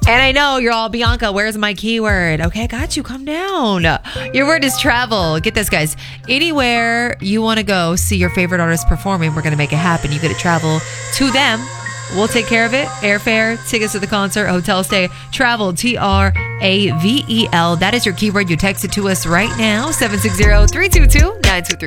And I know you're all, Bianca, where's my keyword? Okay, I got you. Calm down. Your word is travel. Get this, guys. Anywhere you want to go see your favorite artist performing, we're going to make it happen. You get to travel to them. We'll take care of it. Airfare, tickets to the concert, hotel stay, travel, TRAVEL. That is your keyword. You text it to us right now, 760-322-9232.